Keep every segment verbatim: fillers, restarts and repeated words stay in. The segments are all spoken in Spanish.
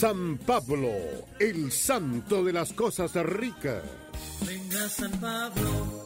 San Pablo, el santo de las cosas ricas. Venga San Pablo.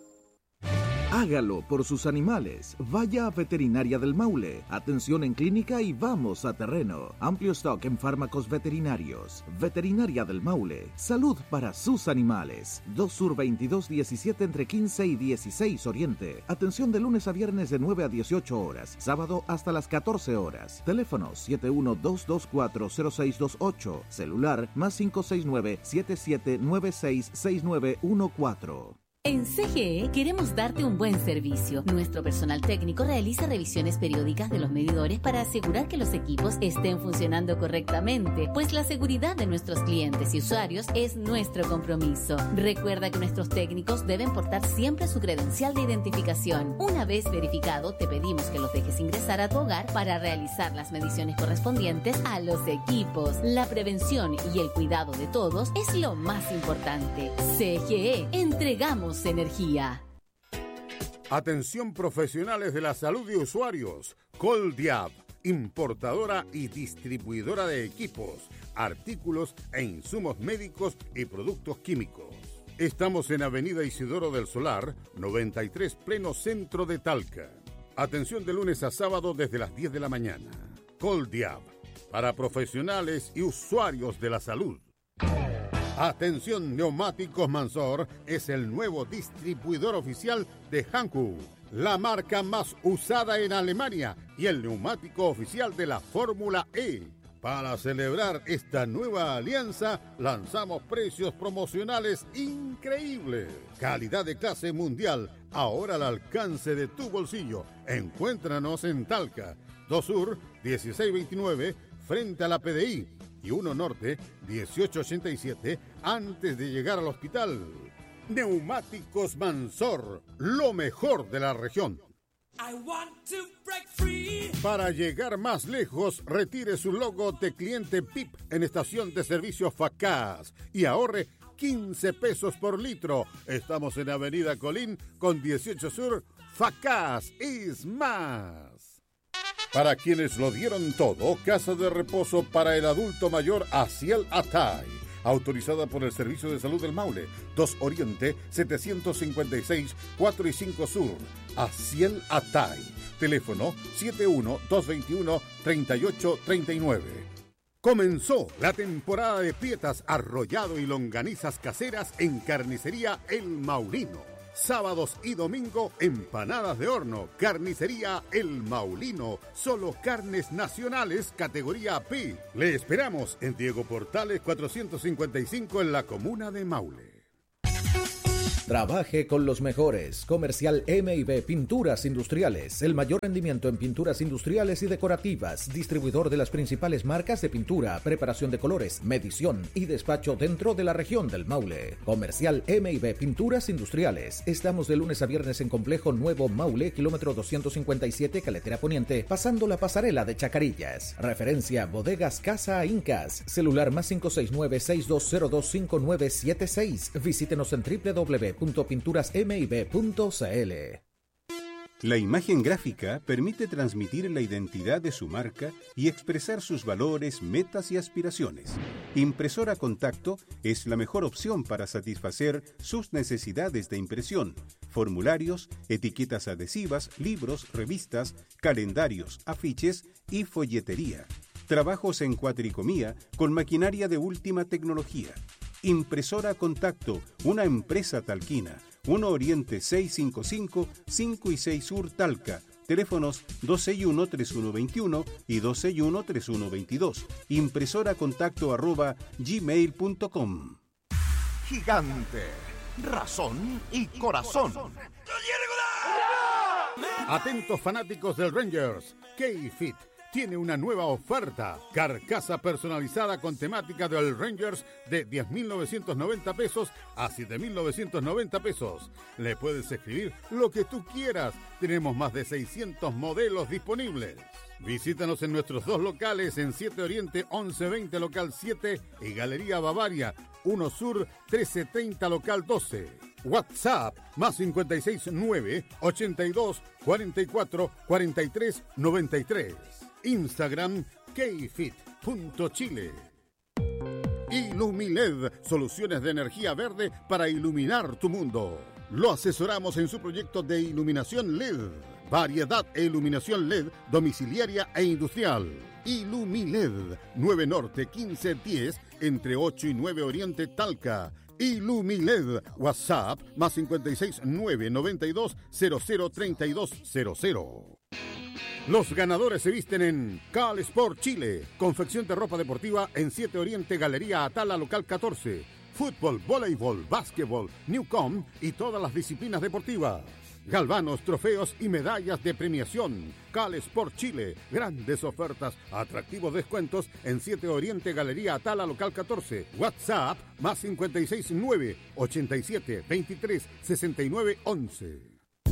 Hágalo por sus animales. Vaya a Veterinaria del Maule. Atención en clínica y vamos a terreno. Amplio stock en fármacos veterinarios. Veterinaria del Maule. Salud para sus animales. dos Sur veintidós diecisiete entre quince y dieciséis Oriente. Atención de lunes a viernes de nueve a dieciocho horas. Sábado hasta las catorce horas. Teléfono siete uno dos dos cuatro cero seis dos ocho. Celular más cinco seis nueve siete siete nueve seis seis nueve uno cuatro. En C G E queremos darte un buen servicio. Nuestro personal técnico realiza revisiones periódicas de los medidores para asegurar que los equipos estén funcionando correctamente, pues la seguridad de nuestros clientes y usuarios es nuestro compromiso. Recuerda que nuestros técnicos deben portar siempre su credencial de identificación. Una vez verificado, te pedimos que los dejes ingresar a tu hogar para realizar las mediciones correspondientes a los equipos. La prevención y el cuidado de todos es lo más importante. C G E, entregamos energía. Atención profesionales de la salud de usuarios. Coldiab, importadora y distribuidora de equipos, artículos e insumos médicos y productos químicos. Estamos en Avenida Isidoro del Solar, noventa y tres, pleno centro de Talca. Atención de lunes a sábado desde las diez de la mañana. Coldiab, para profesionales y usuarios de la salud. Atención, Neumáticos Mansor es el nuevo distribuidor oficial de Hankook, la marca más usada en Alemania y el neumático oficial de la Fórmula E. Para celebrar esta nueva alianza, lanzamos precios promocionales increíbles. Calidad de clase mundial, ahora al alcance de tu bolsillo. Encuéntranos en Talca, dos Sur dieciséis veintinueve, frente a la P D I. Y uno Norte, dieciocho ochenta y siete, antes de llegar al hospital. Neumáticos Mansor, lo mejor de la región. I want to break free. Para llegar más lejos, retire su logo de cliente P I P en estación de servicio Facaz y ahorre quince pesos por litro. Estamos en Avenida Colín con dieciocho Sur. Facaz es más. Para quienes lo dieron todo, casa de reposo para el adulto mayor Aciel Atay, autorizada por el Servicio de Salud del Maule, dos Oriente, setecientos cincuenta y seis, cuatro y cinco Sur. Aciel Atay, teléfono siete uno dos dos uno tres ocho tres nueve. Comenzó la temporada de pietas, arrollado y longanizas caseras en Carnicería El Maulino. Sábados y domingo, empanadas de horno. Carnicería El Maulino. Solo carnes nacionales, categoría P. Le esperamos en Diego Portales cuatrocientos cincuenta y cinco en la comuna de Maule. Trabaje con los mejores. Comercial M y B Pinturas Industriales. El mayor rendimiento en pinturas industriales y decorativas. Distribuidor de las principales marcas de pintura, preparación de colores, medición y despacho dentro de la región del Maule. Comercial M y B Pinturas Industriales. Estamos de lunes a viernes en Complejo Nuevo Maule, kilómetro doscientos cincuenta y siete, Caletera Poniente, pasando la pasarela de Chacarillas. Referencia Bodegas Casa Incas. Celular más cinco seis nueve seis dos cero dos cinco nueve siete seis. Visítenos en w w w punto pinturas m y b punto c l. La imagen gráfica permite transmitir la identidad de su marca y expresar sus valores, metas y aspiraciones. Impresora Contacto es la mejor opción para satisfacer sus necesidades de impresión, formularios, etiquetas adhesivas, libros, revistas, calendarios, afiches y folletería. Trabajos en cuatricomía con maquinaria de última tecnología. Impresora Contacto, una empresa talquina. uno Oriente seiscientos cincuenta y cinco, cinco y seis Sur Talca. Teléfonos dos seis uno tres uno dos uno y dos seis uno tres uno dos dos. Impresoracontacto arroba gmail punto com. Gigante, razón y corazón. Atentos fanáticos del Rangers, K-Fit tiene una nueva oferta. Carcasa personalizada con temática del Rangers de diez mil novecientos noventa pesos a siete mil novecientos noventa pesos. Le puedes escribir lo que tú quieras. Tenemos más de seiscientos modelos disponibles. Visítanos en nuestros dos locales en siete Oriente once veinte local siete y Galería Bavaria uno Sur trece treinta local doce. WhatsApp más cincuenta y seis nueve ochenta y dos cuarenta y cuatro cuarenta y tres noventa y tres. Instagram kfit punto chile. Ilumiled, soluciones de energía verde para iluminar tu mundo. Lo asesoramos en su proyecto de iluminación L E D. Variedad e iluminación L E D domiciliaria e industrial. Ilumiled, nueve Norte quince diez, entre ocho y nueve Oriente Talca. Ilumiled, WhatsApp, más cincuenta y seis, nueve noventa y dos, cero cero treinta y dos cero cero. Los ganadores se visten en Cal Sport Chile, confección de ropa deportiva en siete Oriente, Galería Atala, local catorce. Fútbol, voleibol, básquetbol, Newcom y todas las disciplinas deportivas. Galvanos, trofeos y medallas de premiación. Cal Sport Chile, grandes ofertas, atractivos descuentos en siete Oriente, Galería Atala, local catorce. WhatsApp, más cincuenta y seis, nueve ochenta y siete, veintitrés, sesenta y nueve, once.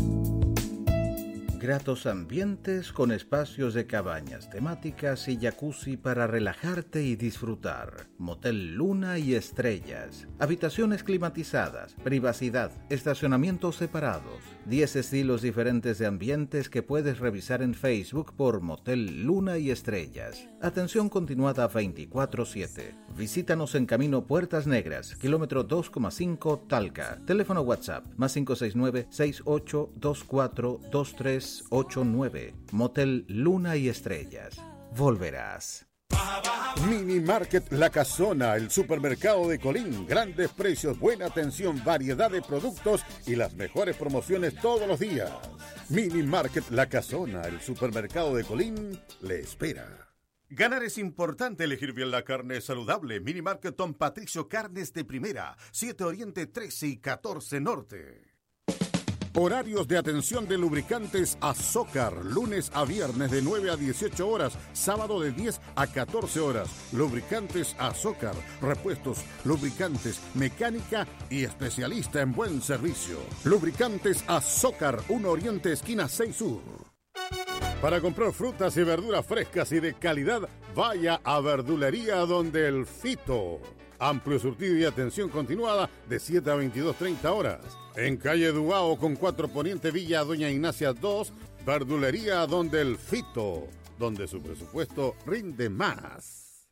Gratos ambientes con espacios de cabañas temáticas y jacuzzi para relajarte y disfrutar. Motel Luna y Estrellas. Habitaciones climatizadas, privacidad, estacionamientos separados. diez estilos diferentes de ambientes que puedes revisar en Facebook por Motel Luna y Estrellas. Atención continuada veinticuatro siete. Visítanos en Camino Puertas Negras, kilómetro dos coma cinco Talca. Teléfono WhatsApp, más cinco seis nueve, seis ocho dos cuatro, dos tres ocho nueve. Motel Luna y Estrellas. Volverás. Mini Market La Casona, el supermercado de Colín. Grandes precios, buena atención, variedad de productos y las mejores promociones todos los días. Mini Market La Casona, el supermercado de Colín, le espera. Ganar es importante, elegir bien la carne saludable. Mini Market Don Patricio, carnes de primera, siete Oriente, trece y catorce Norte. Horarios de atención de lubricantes Azócar, lunes a viernes de nueve a dieciocho horas, sábado de diez a catorce horas. Lubricantes Azócar, repuestos, lubricantes, mecánica y especialista en buen servicio. Lubricantes Azócar, uno Oriente, esquina seis Sur. Para comprar frutas y verduras frescas y de calidad, vaya a Verdulería Donde el Fito. Amplio surtido y atención continuada de siete a veintidós treinta horas. En calle Duao con cuatro Poniente, Villa Doña Ignacia dos, Verdulería Donde el Fito, donde su presupuesto rinde más.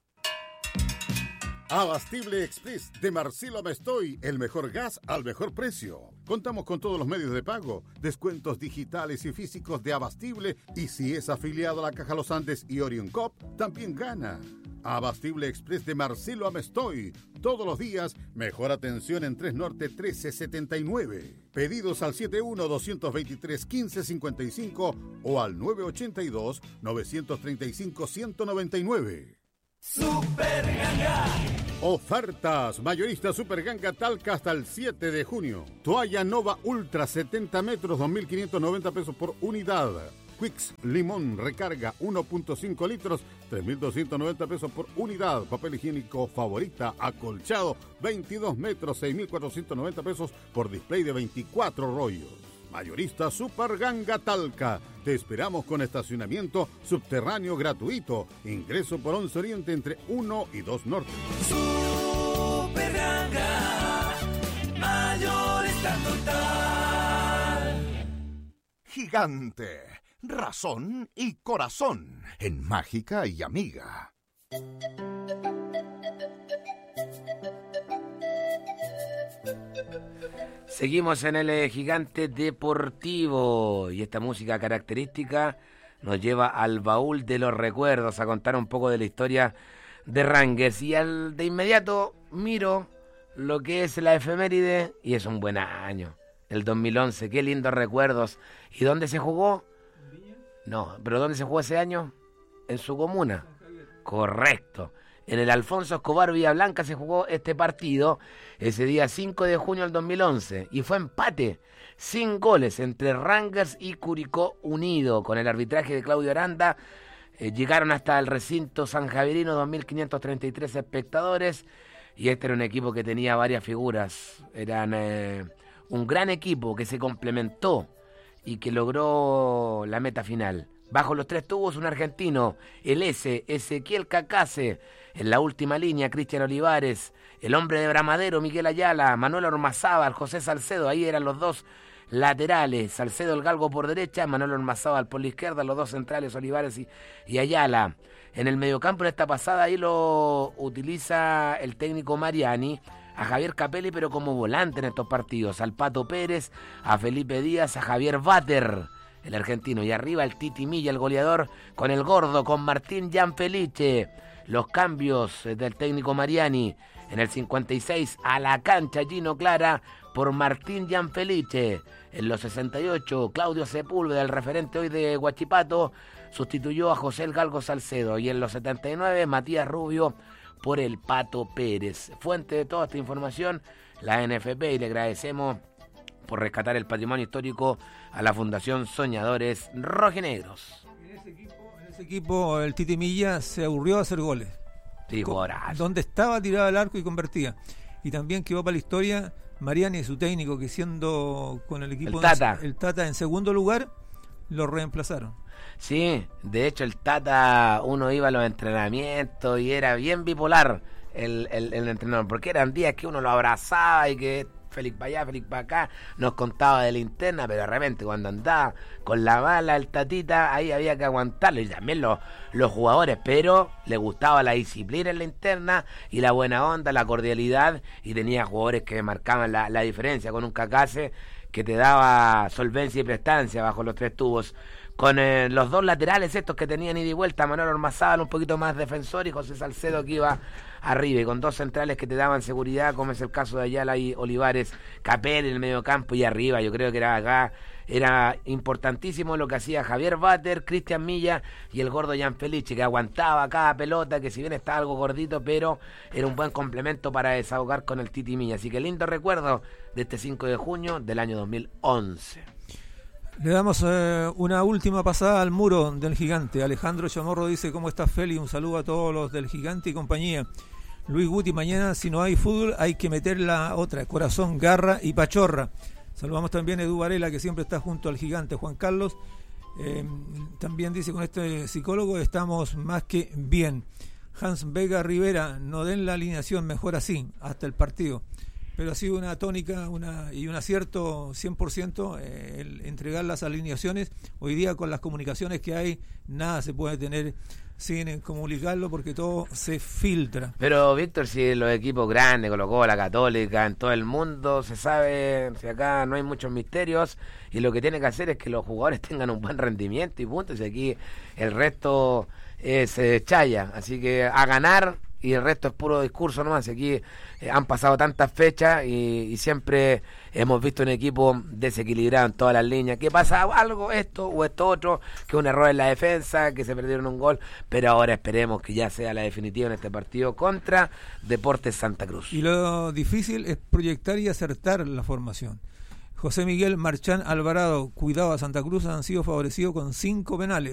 Abastible Express de Marcelo Mestoy, el mejor gas al mejor precio. Contamos con todos los medios de pago, descuentos digitales y físicos de Abastible, y si es afiliado a la Caja Los Andes y Orion Cop, también gana. Abastible Express de Marcelo Amestoy. Todos los días, mejor atención en tres Norte trece setenta y nueve. Pedidos al setenta y uno, doscientos veintitrés, quince cincuenta y cinco o al nueve ochenta y dos, novecientos treinta y cinco, ciento noventa y nueve. Super Ganga. Ofertas. Mayorista Super Ganga Talca hasta el siete de junio. Toalla Nova Ultra setenta metros, dos mil quinientos noventa pesos por unidad. Quicks Limón Recarga uno punto cinco litros, tres mil doscientos noventa pesos por unidad. Papel higiénico Favorita acolchado, veintidós metros, seis mil cuatrocientos noventa pesos por display de veinticuatro rollos. Mayorista Super Ganga Talca. Te esperamos con estacionamiento subterráneo gratuito. Ingreso por once Oriente entre uno y dos Norte. Super Ganga. Mayorista total. Gigante. Razón y corazón en Mágica y Amiga. Seguimos en el eh, Gigante Deportivo y esta música característica nos lleva al baúl de los recuerdos a contar un poco de la historia de Rangers, y al de inmediato miro lo que es la efeméride y es un buen año, el dos mil once, qué lindos recuerdos. ¿Y dónde se jugó? No, pero ¿dónde se jugó ese año? En su comuna. Correcto. En el Alfonso Escobar Villablanca se jugó este partido ese día cinco de junio del dos mil once y fue empate sin goles entre Rangers y Curicó Unido. Con el arbitraje de Claudio Aranda eh, llegaron hasta el recinto sanjaverino dos mil quinientos treinta y tres espectadores, y este era un equipo que tenía varias figuras. Eran eh, un gran equipo que se complementó y que logró la meta final. Bajo los tres tubos un argentino, el S, Ezequiel Cacase. En la última línea, Cristian Olivares. El hombre de Bramadero, Miguel Ayala. Manuel Ormazábal, José Salcedo. Ahí eran los dos laterales. Salcedo el galgo por derecha, Manuel Ormazábal por la izquierda. Los dos centrales, Olivares y, y Ayala. En el mediocampo, en esta pasada, ahí lo utiliza el técnico Mariani, a Javier Capelli, pero como volante en estos partidos, al Pato Pérez, a Felipe Díaz, a Javier Vater, el argentino, y arriba el Titi Milla, el goleador, con el gordo, con Martín Gianfelice. Los cambios del técnico Mariani, en el cincuenta y seis, a la cancha Gino Clara por Martín Gianfelice. En los sesenta y ocho, Claudio Sepúlveda, el referente hoy de Huachipato, sustituyó a José El Galgo Salcedo. Y en los setenta y nueve, Matías Rubio por el Pato Pérez. Fuente de toda esta información, la N F P, y le agradecemos por rescatar el patrimonio histórico a la Fundación Soñadores Rojinegros. En ese equipo, en ese equipo el Titi Milla se aburrió de hacer goles. Sí, jugadorazo. Donde estaba tirado al arco y convertía. Y también quedó para la historia Mariani y su técnico, que siendo con el equipo el Tata. En, el Tata en segundo lugar, lo reemplazaron. Sí, de hecho el Tata, uno iba a los entrenamientos y era bien bipolar el, el, el entrenador, porque eran días que uno lo abrazaba y que Félix para allá, Félix para acá, nos contaba de la interna, pero de repente cuando andaba con la bala el Tatita, ahí había que aguantarlo, y también los, los jugadores, pero le gustaba la disciplina en la interna y la buena onda, la cordialidad, y tenía jugadores que marcaban la, la diferencia, con un Cacase que te daba solvencia y prestancia bajo los tres tubos. Con eh, los dos laterales estos que tenían ida y vuelta, Manuel Ormazábal un poquito más defensor y José Salcedo que iba arriba, y con dos centrales que te daban seguridad, como es el caso de Ayala y Olivares, Capel en el medio campo y arriba. Yo creo que era acá era importantísimo lo que hacía Javier Vater, Cristian Milla y el gordo Gianfelice, que aguantaba cada pelota, que si bien estaba algo gordito, pero era un buen complemento para desahogar con el Titi Milla. Así que lindo recuerdo de este cinco de junio del año dos mil once. Le damos eh, una última pasada al muro del Gigante. Alejandro Chamorro dice: ¿cómo estás, Feli? Un saludo a todos los del Gigante y compañía. Luis Guti: mañana si no hay fútbol hay que meter la otra, corazón, garra y pachorra. Saludamos también a Edu Varela, que siempre está junto al Gigante. Juan Carlos eh, también dice: con este psicólogo estamos más que bien. Hans Vega Rivera: no den la alineación, mejor así, hasta el partido. Pero ha sido una tónica una y un acierto cien por ciento eh, el entregar las alineaciones. Hoy día con las comunicaciones que hay, nada se puede tener sin comunicarlo porque todo se filtra. Pero Víctor, si los equipos grandes, Colo-Colo, la Católica, en todo el mundo se sabe, si acá no hay muchos misterios, y lo que tiene que hacer es que los jugadores tengan un buen rendimiento y punto, y aquí el resto eh, se chaya, así que a ganar, y el resto es puro discurso nomás. Aquí eh, han pasado tantas fechas y, y siempre hemos visto un equipo desequilibrado en todas las líneas, que pasa algo, esto o esto otro, que un error en la defensa, que se perdieron un gol, pero ahora esperemos que ya sea la definitiva en este partido contra Deportes Santa Cruz. Y lo difícil es proyectar y acertar la formación. José Miguel Marchán Alvarado: cuidado, a Santa Cruz han sido favorecidos con cinco penales.